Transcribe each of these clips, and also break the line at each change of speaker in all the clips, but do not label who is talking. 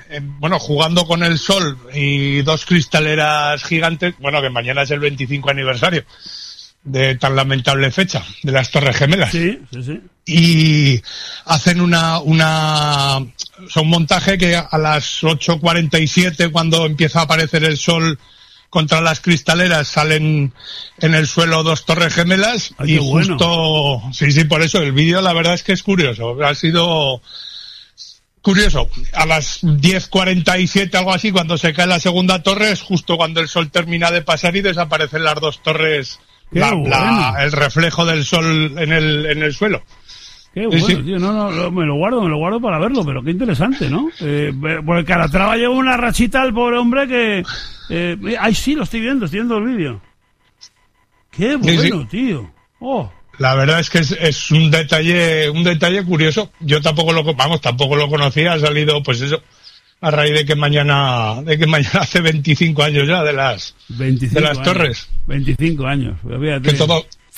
jugando con el sol y dos cristaleras gigantes, que mañana es el 25 aniversario de tan lamentable fecha, de las Torres Gemelas.
Sí.
Y hacen un montaje que a las 8:47, cuando empieza a aparecer el sol contra las cristaleras, salen en el suelo dos Torres Gemelas.
Ay,
y
justo,
bueno. Sí, por eso el vídeo la verdad es que es curioso, ha sido curioso. A las 10:47, algo así, cuando se cae la segunda torre, es justo cuando el sol termina de pasar y desaparecen las dos torres, el reflejo del sol en el suelo.
Qué bueno, tío, me lo guardo para verlo, pero qué interesante, ¿no? Porque Calatrava lleva una rachita al pobre hombre que... sí, lo estoy viendo el vídeo. Qué bueno, tío. Oh.
La verdad es que es un detalle curioso. Yo tampoco lo conocía, ha salido, pues eso, a raíz de que mañana hace 25 años ya de las torres.
25 años, fíjate.
Que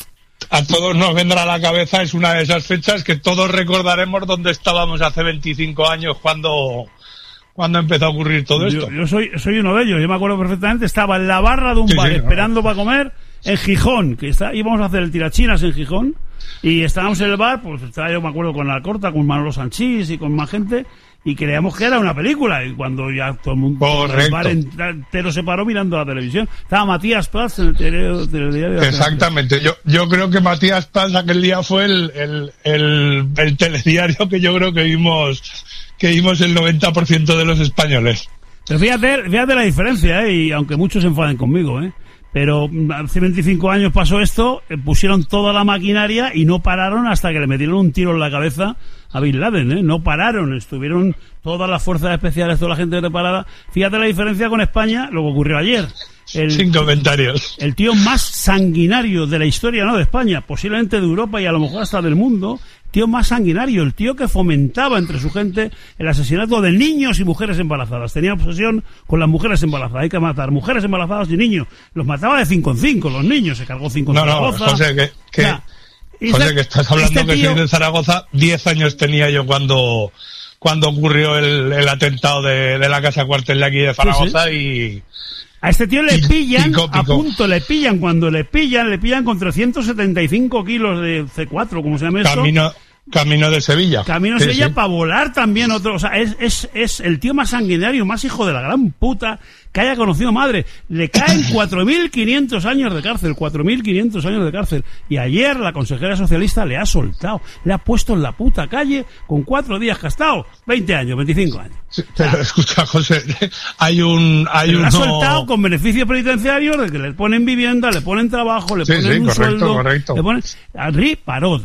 a todos nos vendrá a la cabeza, es una de esas fechas que todos recordaremos dónde estábamos hace 25 años cuando empezó a ocurrir todo esto.
Yo soy uno de ellos, yo me acuerdo perfectamente, estaba en la barra de un bar esperando para comer en Gijón, íbamos a hacer el tirachinas en Gijón, y estábamos en el bar, pues estaba yo me acuerdo con la Corta, con Manolo Sanchís y con más gente, y creíamos que era una película, y cuando ya todo el mundo, el bar entero se paró mirando la televisión, estaba Matías Prats en el telediario.
Exactamente, yo creo que Matías Prats aquel día fue el telediario que yo creo que vimos el 90% de los españoles.
Pero fíjate la diferencia, y aunque muchos se enfaden conmigo, pero hace 25 años pasó esto, pusieron toda la maquinaria y no pararon hasta que le metieron un tiro en la cabeza a Bin Laden, no pararon, estuvieron todas las fuerzas especiales, toda la gente preparada. Fíjate la diferencia con España, lo que ocurrió ayer.
Sin comentarios.
El tío más sanguinario de la historia, no de España, posiblemente de Europa y a lo mejor hasta del mundo, tío más sanguinario, el tío que fomentaba entre su gente el asesinato de niños y mujeres embarazadas. Tenía obsesión con las mujeres embarazadas, hay que matar mujeres embarazadas y niños. Los mataba de 5 en 5, los niños, se cargó 5 en Zaragoza.
José, que estás hablando que soy de Zaragoza. 10 años tenía yo cuando ocurrió el atentado de la casa cuartel de aquí de Zaragoza. Sí. Y
a este tío le pillan, a punto le pillan, cuando le pillan con 375 kilos de C4, como se llama eso.
Camino de Sevilla.
Camino de Sevilla para volar también otro. O sea, es el tío más sanguinario, más hijo de la gran puta que haya conocido madre. Le caen 4.500 años de cárcel, 4.500 años de cárcel. Y ayer la consejera socialista le ha soltado, le ha puesto en la puta calle con 4 días gastados, 20 años, 25 años.
Sí, pero escucha, José, hay uno...
Le ha soltado con beneficios penitenciarios de que le ponen vivienda, le ponen trabajo, le ponen un sueldo.
Correcto.
Le ponen... Henri Parot,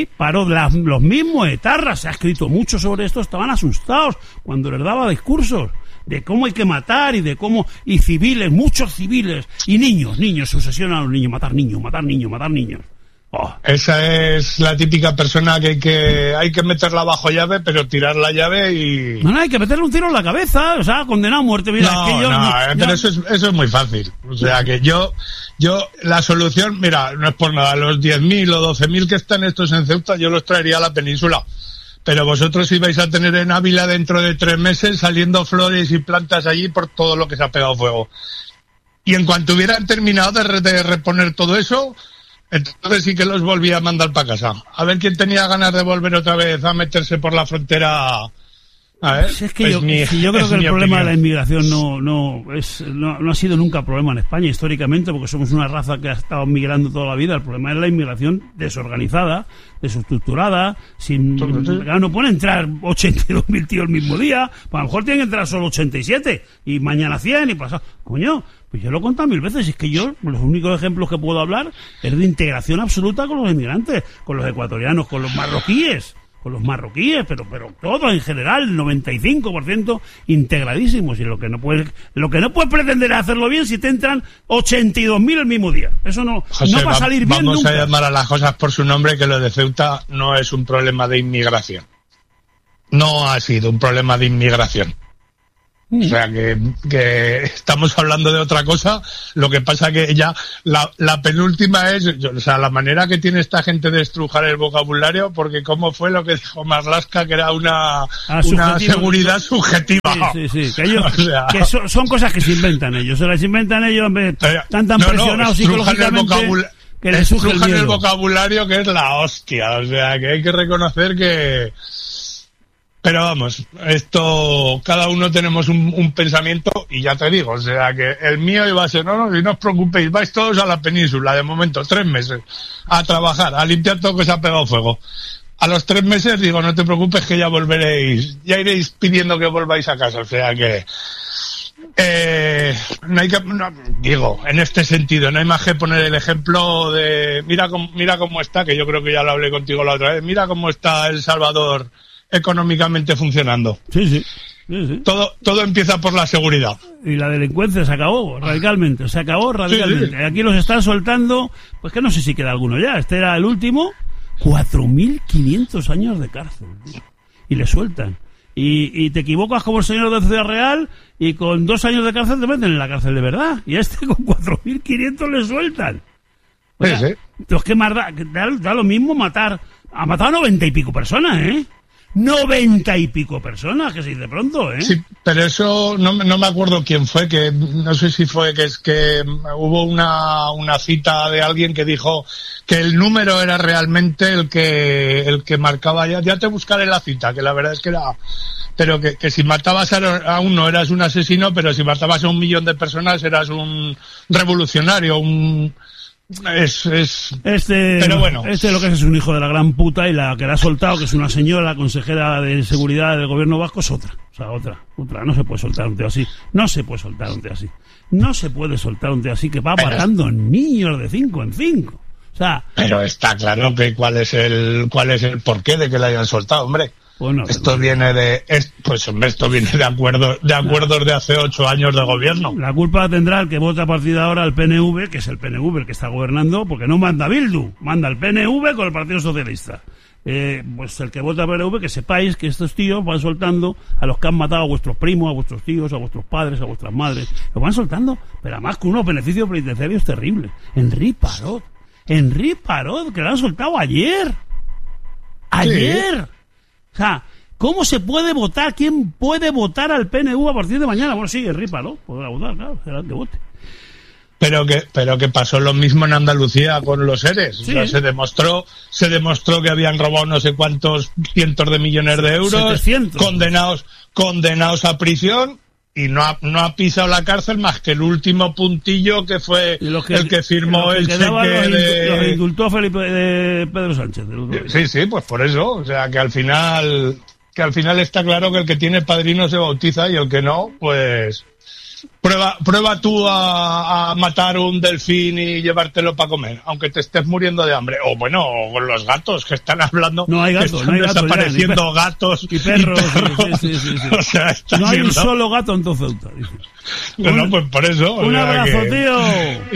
los mismos etarras, se ha escrito mucho sobre esto, estaban asustados cuando les daba discursos de cómo hay que matar y de cómo, y civiles, muchos civiles, y niños, se obsesionan a los niños, matar niños. Oh.
Esa es la típica persona que hay que meterla bajo llave, pero tirar la llave y...
No, hay que meterle un tiro en la cabeza, o sea, condenado a muerte. Mira,
pero eso es muy fácil. O sea, que yo, la solución, mira, no es por nada, los 10.000 o 12.000 que están estos en Ceuta, yo los traería a la península. Pero vosotros ibais a tener en Ávila dentro de 3 meses saliendo flores y plantas allí por todo lo que se ha pegado fuego. Y en cuanto hubieran terminado de reponer todo eso, entonces sí que los volvía a mandar para casa. A ver quién tenía ganas de volver otra vez a meterse por la frontera. A ver,
yo creo que el problema de la inmigración no ha sido nunca problema en España históricamente, porque somos una raza que ha estado migrando toda la vida. El problema es la inmigración desorganizada, desestructurada, no pueden entrar 82.000 tíos el mismo día, pues a lo mejor tienen que entrar solo 87 y mañana 100 y pasado. Coño, pues yo lo he contado 1000 veces, es que yo los únicos ejemplos que puedo hablar es de integración absoluta con los inmigrantes, con los ecuatorianos, con los marroquíes, pero todos en general, el 95% integradísimos. Y lo que no puedes pretender es hacerlo bien si te entran 82.000 el mismo día. Eso no, José, no va a salir bien nunca.
Vamos a llamar a las cosas por su nombre, que lo de Ceuta no es un problema de inmigración. No ha sido un problema de inmigración. O sea que estamos hablando de otra cosa. Lo que pasa que ya la penúltima es, o sea, la manera que tiene esta gente de estrujar el vocabulario, porque cómo fue lo que dijo Marlaska, que era una seguridad subjetiva.
Sí. Que ellos, o sea, que son cosas que se inventan ellos. Se las inventan ellos, están tan presionados psicológicamente que les surge el miedo.
El vocabulario, que es la hostia. O sea, que hay que reconocer que... Pero vamos, esto, cada uno tenemos un pensamiento, y ya te digo, o sea que el mío iba a ser, no, y no os preocupéis, vais todos a la península, de momento, 3 meses, a trabajar, a limpiar todo que se ha pegado fuego. A los 3 meses digo, no te preocupes que ya volveréis, ya iréis pidiendo que volváis a casa, o sea que... no hay que, digo, en este sentido, no hay más que poner el ejemplo de, mira cómo está, que yo creo que ya lo hablé contigo la otra vez, mira cómo está El Salvador económicamente funcionando.
Sí.
Todo empieza por la seguridad.
Y la delincuencia se acabó radicalmente. Sí. Aquí los están soltando, pues que no sé si queda alguno ya. Este era el último, 4.500 años de cárcel, tío. Y le sueltan. Y te equivocas como el señor de Ciudad Real y con 2 años de cárcel te meten en la cárcel de verdad. Y a este con 4.500 le sueltan. O sea,
sí.
Los que más da lo mismo matar. Ha matado a 90 y pico personas, 90 y pico personas, que sí, de pronto,
Sí, pero eso no me acuerdo quién fue, que no sé si fue que es que hubo una cita de alguien que dijo que el número era realmente el que marcaba, ya te buscaré la cita, que la verdad es que era, pero que si matabas a uno eras un asesino, pero si matabas a 1 millón de personas eras un revolucionario, pero bueno.
Lo que es un hijo de la gran puta, y la que la ha soltado, que es una señora, la consejera de seguridad del gobierno vasco, es otra. O sea, otra. No se puede soltar un tío así. No se puede soltar un tío así que va matando niños de 5 en 5. O sea... Pero
está claro que cuál es el porqué de que la hayan soltado, hombre.
Bueno,
esto viene de acuerdos de hace 8 años de gobierno.
La culpa tendrá el que vota a partir de ahora al PNV, que es el PNV el que está gobernando, porque no manda Bildu, manda el PNV con el Partido Socialista. Pues el que vota al PNV, que sepáis que estos tíos van soltando a los que han matado a vuestros primos, a vuestros tíos, a vuestros padres, a vuestras madres. Los van soltando, pero además con unos beneficios penitenciarios terribles. Henri Parot, que lo han soltado ayer. ¡Ayer! Sí. O sea, ¿cómo se puede votar? ¿Quién puede votar al PNV a partir de mañana? Bueno, sí, Henri Parot podrá votar, claro, será el que vote.
Pero que pasó lo mismo en Andalucía con los ERES.
Sí.
O sea, se demostró que habían robado no sé cuántos cientos de millones de euros,
700.
condenados a prisión, y no ha pisado la cárcel más que el último puntillo que fue el que firmó el cheque
Los indultó a Pedro Sánchez.
Sí, pues por eso. O sea, que al final está claro que el que tiene padrino se bautiza, y el que no, pues... Prueba tú a matar un delfín y llevártelo para comer, aunque te estés muriendo de hambre. O bueno, con los gatos que están hablando.
No hay gatos,
desapareciendo gatos
y perros. Sí.
O sea,
no hay un solo gato en todo Ceuta.
No, pues por eso.
Un abrazo, tío.